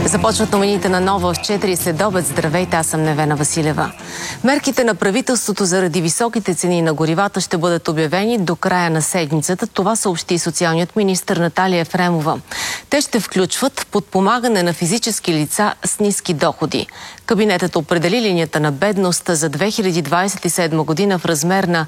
Започват новините на Нова в 4 следобед. Здравейте, аз съм Невена Василева. Мерките на правителството заради високите цени на горивата ще бъдат обявени до края на седмицата. Това съобщи социалният министър Наталия Ефремова. Те ще включват подпомагане на физически лица с ниски доходи. Кабинетът определи линията на бедност за 2027 година в размер на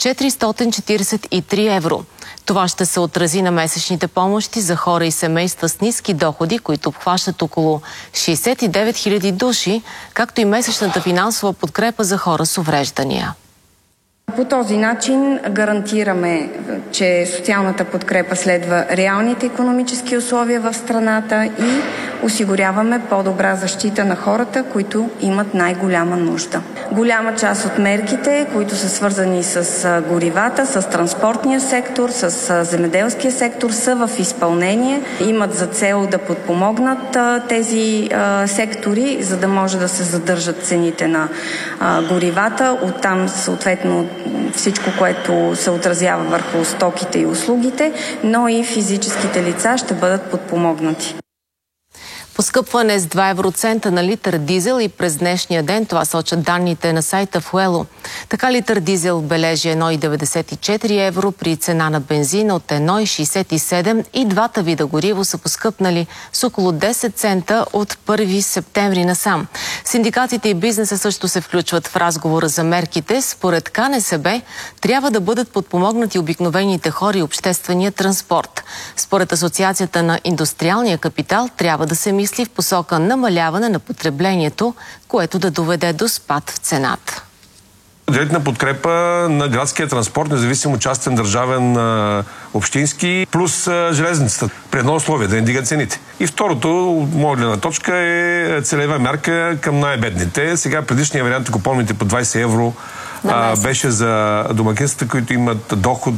443 евро. Това ще се отрази на месечните помощи за хора и семейства с ниски доходи, които обхващат около 69 000 души, както и месечната финансова подкрепа за хора с увреждания. По този начин гарантираме, че социалната подкрепа следва реалните икономически условия в страната и осигуряваме по-добра защита на хората, които имат най-голяма нужда. Голяма част от мерките, които са свързани с горивата, с транспортния сектор, с земеделския сектор, са в изпълнение. Имат за цел да подпомогнат тези сектори, за да може да се задържат цените на горивата. Оттам съответно всичко, което се отразява върху стоките и услугите, но и физическите лица ще бъдат подпомогнати. Поскъпване с 2 евроцента на литър дизел и през днешния ден, това сочат данните на сайта Fuelo. Така литър дизел бележи 1,94 евро при цена на бензина от 1,67 и двата вида гориво са поскъпнали с около 10 цента от 1 септември насам. Синдикатите и бизнеса също се включват в разговора за мерките. Според КНСБ трябва да бъдат подпомогнати обикновените хора и обществения транспорт. Според Асоциацията на индустриалния капитал трябва да се мисли в посока намаляване на потреблението, което да доведе до спад в цената. Директна подкрепа на градския транспорт, независимо частен, държавен, общински, плюс железницата. При едно условие да не дига цените. И второто, моя гледна точка, е целева мярка към най-бедните. Сега предишния вариант, ако помните, по 20 евро беше за домакинствата, които имат доход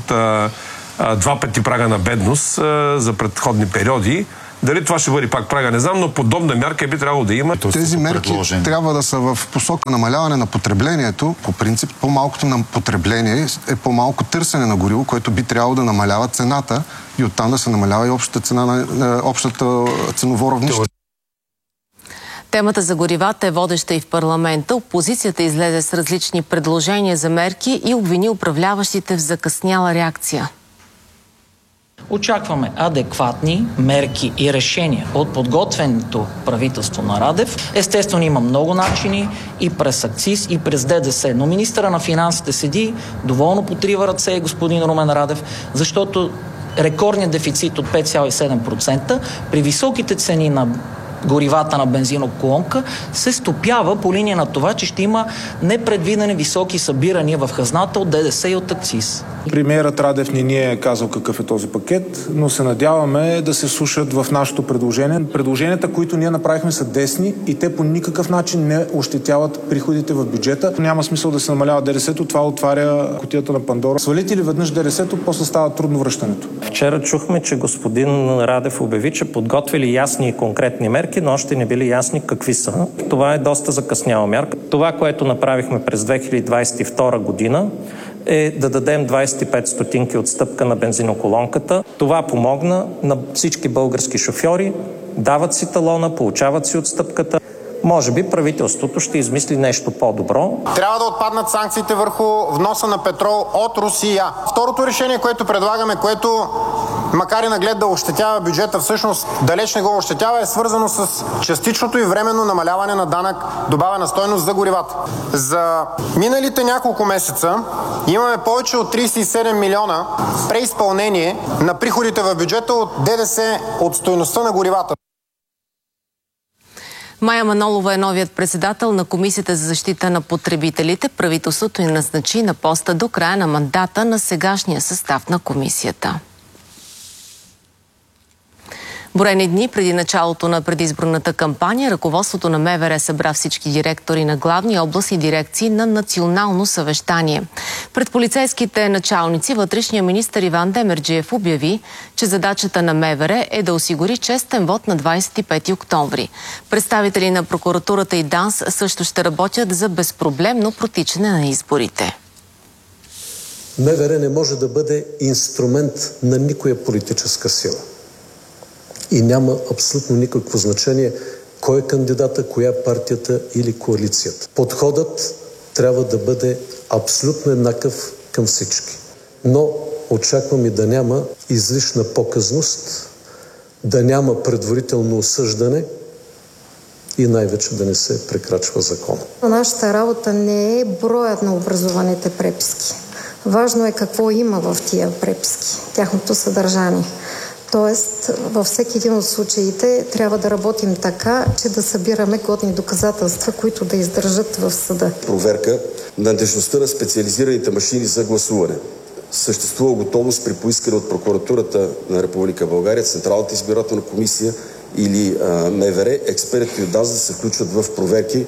2 пъти прага на бедност за предходни периоди. Дали това ще бъде пак прага, не знам, но подобна мярка би трябвало да има. Тези мерки трябва да са в посока намаляване на потреблението. По принцип, по-малкото на потребление е по-малко търсене на гориво, което би трябвало да намалява цената и оттам да се намалява и общата цена на общата ценово равнище. Темата за горивата е водеща и в парламента. Опозицията излезе с различни предложения за мерки и обвини управляващите в закъсняла реакция. Очакваме адекватни мерки и решения от подготвеното правителство на Радев. Естествено има много начини и през акциз, и през ДДС. Но министъра на финансите седи, доволно потрива ръце господин Румен Радев, защото рекордният дефицит от 5,7% при високите цени на горивата на бензиноколонка се стопява по линия на това, че ще има непредвидени високи събирания в хазната от ДДС и от акциз. Премиерът Радев не ни е казал какъв е този пакет, но се надяваме да се слушат в нашето предложение. Предложенията, които ние направихме, са десни и те по никакъв начин не ощетяват приходите в бюджета. Няма смисъл да се намалява ДДС-то, това отваря кутията на Пандора. Свалите ли веднъж ДДС-то, после става трудно връщането. Вчера чухме, че господин Радев обяви, че подготвили ясни и конкретни мерки, но още не били ясни какви са. Това е доста закъсняла мярка. Това, което направихме през 2022 година, е да дадем 25 стотинки отстъпка на бензиноколонката. Това помогна на всички български шофьори. Дават си талона, получават си отстъпката. Може би правителството ще измисли нещо по-добро. Трябва да отпаднат санкциите върху вноса на петрол от Русия. Второто решение, което предлагаме, което макар и наглед да ощетява бюджета, всъщност далеч не го ощетява, е свързано с частичното и временно намаляване на данък добавена стойност за горивата. За миналите няколко месеца имаме повече от 37 милиона преизпълнение на приходите в бюджета от ДДС от стойността на горивата. Мая Манолова е новият председател на Комисията за защита на потребителите. Правителството я назначи на поста до края на мандата на сегашния състав на комисията. Броени дни преди началото на предизборната кампания, ръководството на МВР събра всички директори на главни областни дирекции на национално съвещание. Пред полицейските началници вътрешния министър Иван Демерджиев обяви, че задачата на МВР е да осигури честен вод на 25 октомври. Представители на прокуратурата и ДАНС също ще работят за безпроблемно протичане на изборите. МВР не може да бъде инструмент на никоя политическа сила. И няма абсолютно никакво значение кой е кандидата, коя е партията или коалицията. Подходът трябва да бъде абсолютно еднакъв към всички. Но очаквам и да няма излишна показност, да няма предварително осъждане и най-вече да не се прекрачва закона. Нашата работа не е броят на образуваните преписки. Важно е какво има в тия преписки, тяхното съдържание. Тоест, във всеки един от случаите трябва да работим така, че да събираме годни доказателства, които да издържат в съда. Проверка на надежността на специализираните машини за гласуване. Съществува готовност при поискане от Прокуратурата на Република България, Централната избирателна комисия или МВР, експертите от ДАНС да се включват в проверки.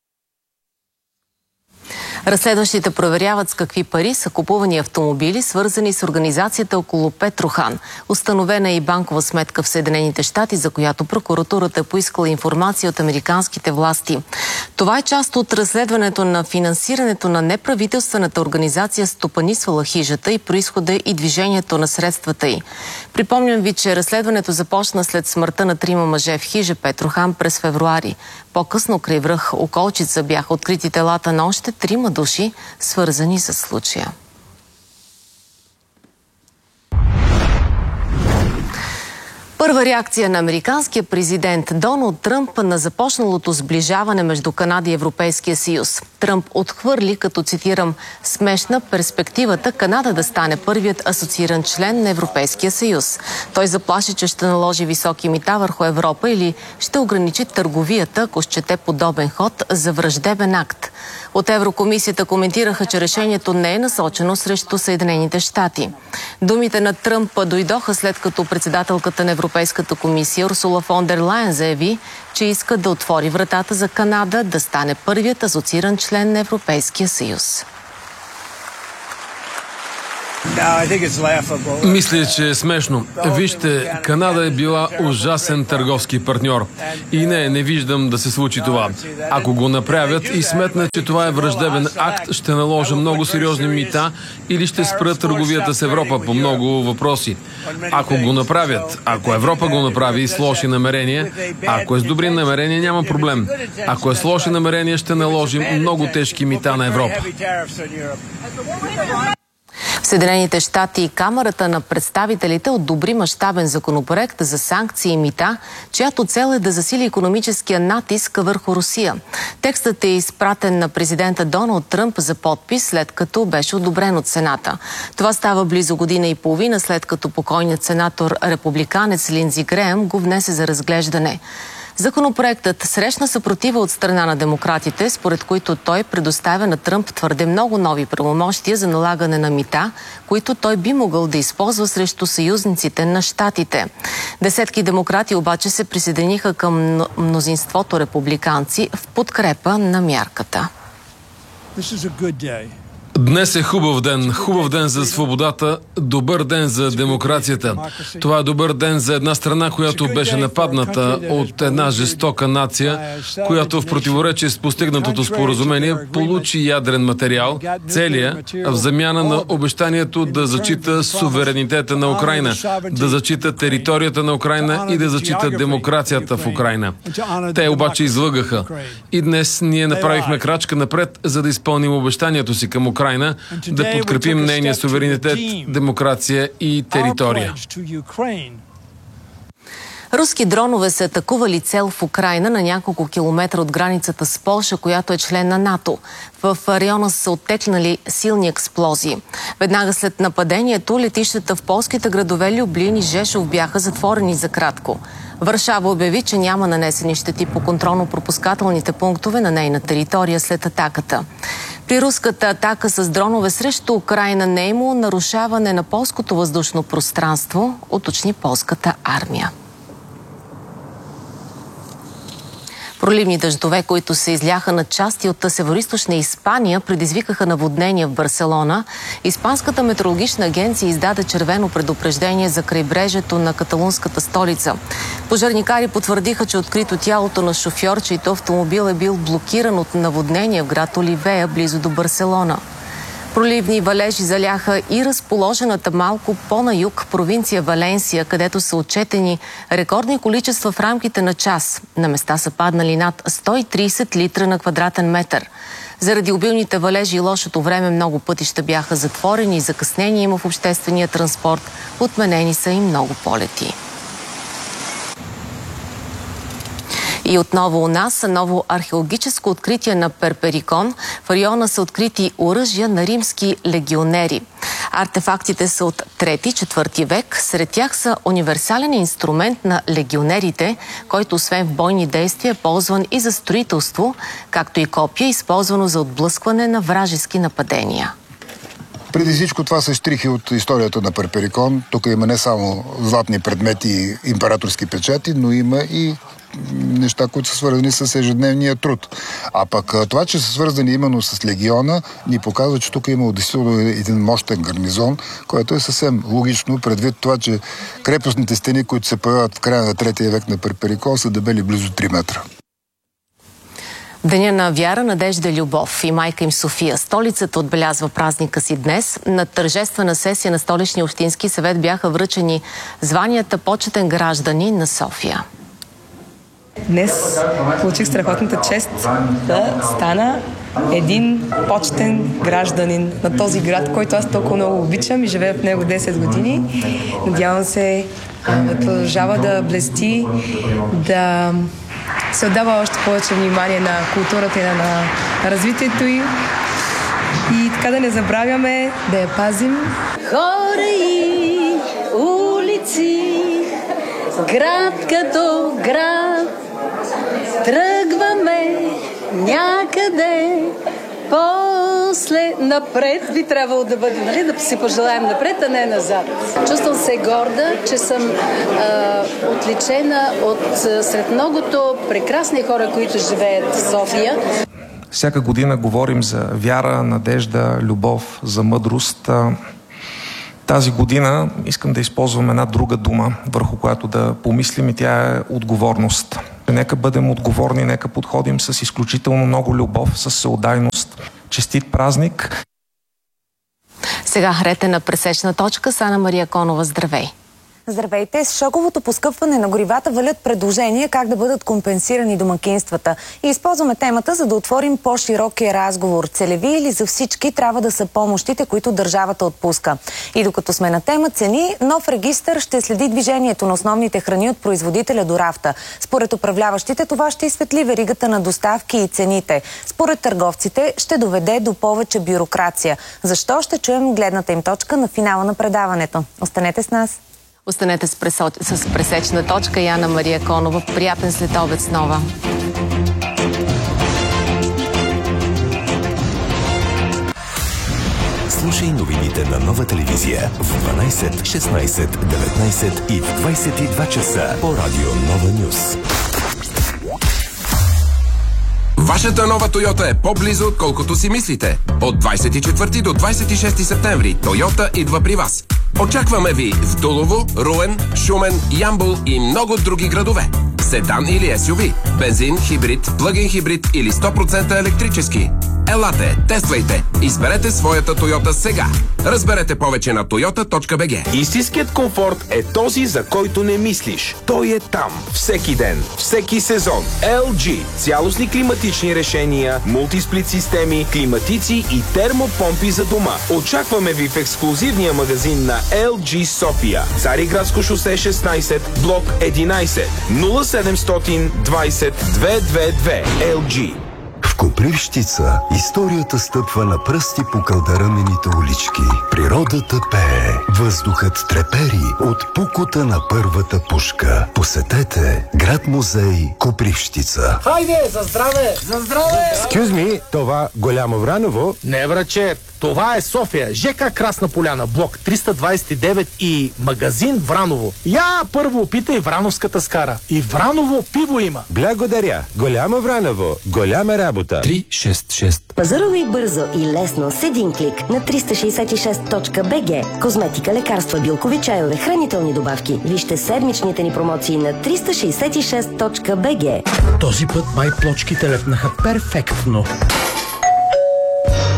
Разследващите проверяват с какви пари са купувани автомобили, свързани с организацията около Петрохан. Установена е и банкова сметка в Съединените щати, за която прокуратурата е поискала информация от американските власти. Това е част от разследването на финансирането на неправителствената организация, стопанисвала хижата и произхода и движението на средствата й. Припомням ви, че разследването започна след смъртта на 3 мъже в хижа Петрохан през февруари. По-късно край връх Околчица бяха открити телата на още 3 души, свързани с случая. Първа реакция на американския президент Доналд Тръмп на започналото сближаване между Канада и Европейския съюз. Тръмп отхвърли, като цитирам, смешна перспективата Канада да стане първият асоцииран член на Европейския съюз. Той заплаши, че ще наложи високи мита върху Европа или ще ограничи търговията, ако счете подобен ход за враждебен акт. От Еврокомисията коментираха, че решението не е насочено срещу Съединените щати. Думите на Тръмп дойдоха след като председателката на Европейската комисия Урсула фон дер Лайен заяви, че иска да отвори вратата за Канада да стане първият асоцииран член на Европейския съюз. Мисля, че е смешно. Вижте, Канада е била ужасен търговски партньор. И не виждам да се случи това. Ако го направят и сметнат, че това е враждебен акт, ще наложа много сериозни мита или ще спрат търговията с Европа по много въпроси. Ако го направят, ако Европа го направи с лоши намерения, ако е с добри намерения, няма проблем. Ако е с лоши намерения, ще наложим много тежки мита на Европа. В Съединените щати и Камарата на представителите одобри мащабен законопроект за санкции и мита, чиято цел е да засили икономическия натиск върху Русия. Текстът е изпратен на президента Доналд Тръмп за подпис, след като беше одобрен от Сената. Това става близо година и половина, след като покойният сенатор републиканец Линдзи Греъм го внесе за разглеждане. Законопроектът срещна съпротива от страна на демократите, според които той предоставя на Тръмп твърде много нови правомощия за налагане на мита, които той би могъл да използва срещу съюзниците на щатите. Десетки демократи обаче се присъединиха към мнозинството републиканци в подкрепа на мярката. Днес е хубав ден за свободата, добър ден за демокрацията. Това е добър ден за една страна, която беше нападната от една жестока нация, която в противоречие с постигнатото споразумение получи ядрен материал, целия, в замяна на обещанието да зачита суверенитета на Украйна, да зачита територията на Украйна и да зачита демокрацията в Украйна. Те обаче излъгаха. И днес ние направихме крачка напред, за да изпълним обещанието си към Украйна, да подкрепим нейния суверенитет, демокрация и територия. Руски дронове са атакували цел в Украйна на няколко километра от границата с Полша, която е член на НАТО. В района са оттекнали силни експлозии. Веднага след нападението, летищата в полските градове Люблин и Жешов бяха затворени за кратко. Варшава обяви, че няма нанесени щети по контролно-пропускателните пунктове на нейна територия след атаката. При руската атака с дронове срещу Украйна не е имало нарушаване на полското въздушно пространство, уточни полската армия. Проливни дъждове, които се изляха на части от североизточна Испания, предизвикаха наводнения в Барселона. Испанската метеорологична агенция издаде червено предупреждение за крайбрежието на каталунската столица. Пожарникари потвърдиха, че открито тялото на шофьор, чийто автомобил е бил блокиран от наводнения в град Оливея, близо до Барселона. Проливни валежи заляха и разположената малко по-на юг провинция Валенсия, където са отчетени рекордни количества в рамките на час. На места са паднали над 130 литра на квадратен метър. Заради обилните валежи и лошото време много пътища бяха затворени и закъснения има в обществения транспорт. Отменени са и много полети. И отново у нас ново археологическо откритие на Перперикон. В района са открити оръжия на римски легионери. Артефактите са от 3-4 век. Сред тях са универсален инструмент на легионерите, който освен в бойни действия е ползван и за строителство, както и копие, използвано за отблъскване на вражески нападения. Преди всичко това са щрихи от историята на Перперикон. Тук има не само златни предмети и императорски печати, но има и неща, които са свързани с ежедневния труд. А пък това, че са свързани именно с легиона, ни показва, че тук има действително един мощен гарнизон, което е съвсем логично, предвид това, че крепостните стени, които се появяват в края на 3 век на Перперикон, са дебели близо 3 метра. Деня на вяра, надежда, любов и майка им София. Столицата отбелязва празника си днес. На тържествена сесия на Столичния общински съвет бяха връчени званията почетен гражданин на София. Днес получих страхотната чест да стана един почетен гражданин на този град, който аз толкова много обичам и живея в него 10 години. Надявам се да продължава да блести, да се отдава още повече внимание на културата и на развитието ѝ. И така да не забравяме да я пазим. Хора и улици, град като град, тръгваме някъде, после напред би трябвало да бъде, нали, да си пожелаем напред, а не назад. Чувствам се горда, че съм отличена от сред многото прекрасни хора, които живеят в София. Всяка година говорим за вяра, надежда, любов, за мъдрост. Тази година искам да използвам една друга дума, върху която да помислим, и тя е отговорност. Нека бъдем отговорни, нека подходим с изключително много любов, с всеотдайност. Честит празник! Сега ретена пресечна точка с Ана Мария Конова. Здравей! Здравейте! С шоковото поскъпване на горивата валят предложения как да бъдат компенсирани домакинствата. И използваме темата, за да отворим по-широкия разговор. Целеви или за всички трябва да са помощите, които държавата отпуска. И докато сме на тема цени, нов регистър ще следи движението на основните храни от производителя до рафта. Според управляващите това ще изсветли веригата на доставки и цените. Според търговците ще доведе до повече бюрокрация. Защо? Ще чуем гледната им точка на финала на предаването. Останете с нас! Останете с пресечна точка и Ана Мария Конова. Приятен следобед снова. Слушай новините на Нова телевизия в 12, 16, 19 и в 22 часа по радио Нова Нюс. Вашата нова Тойота е по-близо, отколкото си мислите. От 24 до 26 септември Тойота идва при вас. Очакваме ви в Дулово, Руен, Шумен, Ямбол и много други градове. Седан или SUV, бензин, хибрид, плъг-ин хибрид или 100% електрически. Елате, тествайте, изберете своята Тойота сега. Разберете повече на toyota.bg. Истинският комфорт е този, за който не мислиш. Той е там. Всеки ден, всеки сезон. LG. Цялостни климатични решения, мултисплит системи, климатици и термопомпи за дома. Очакваме ви в ексклузивния магазин на LG София. Цариградско шосе 16, блок 11, 0720 222. LG. В Копривщица историята стъпва на пръсти по кълдарамените улички. Природата пее, въздухът трепери от пукота на първата пушка. Посетете град-музей Копривщица. Хайде, за здраве! За здраве! Excuse me, това Голямо Враново? Не, браче, това е София, ЖК Красна поляна, блок 329 и магазин Враново. Я първо опитай Врановската скара. И Враново пиво има. Благодаря. Голямо Враново, голяма работа. 366. Пазарувай бързо и лесно с един клик на 366.bg. Козметика, лекарства, билкови чайове, хранителни добавки. Вижте седмичните ни промоции на 366.bg. Този път май плочките лепнаха перфектно.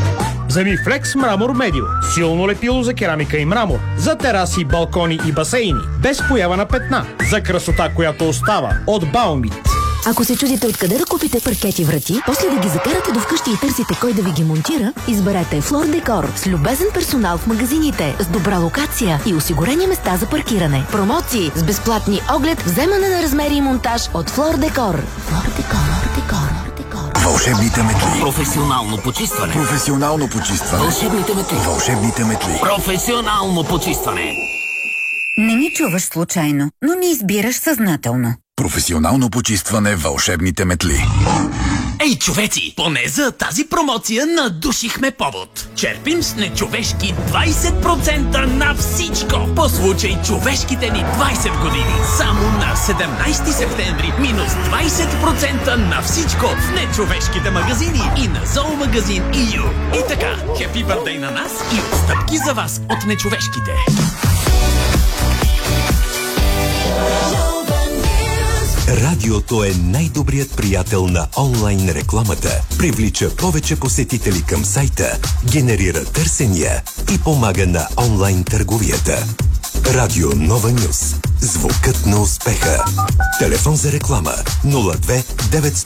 Вземи Flex Мрамор Медио. Силно лепило за керамика и мрамор. За тераси, балкони и басейни. Без поява на петна. За красота, която остава. От Баумит. Ако се чудите откъде да купите паркети врати, после да ги закарате до вкъщи и търсите кой да ви ги монтира, изберете Флор Декор с любезен персонал в магазините, с добра локация и осигурени места за паркиране. Промоции с безплатни оглед, вземане на размери и монтаж от Флор Декор. Флор Декор. Вълшебните метли. Професионално почистване. Професионално почистване. Вълшебните метли. Вълшебните метли. Професионално почистване. Не ни чуваш случайно, но ни избираш съзнателно. Професионално почистване. Вълшебните метли. Ей, човеци! Поне за тази промоция надушихме повод. Черпим с нечовешки 20% на всичко. По случай човешките ни 20 години. Само на 17 септември минус 20% на всичко в нечовешките магазини и на зоомагазин EU. И така, хепи бърдей на нас и отстъпки за вас от нечовешките. Радиото е най-добрият приятел на онлайн рекламата. Привлича повече посетители към сайта, генерира търсения и помага на онлайн търговията. Радио Нова Нюс. Звукът на успеха. Телефон за реклама 02 900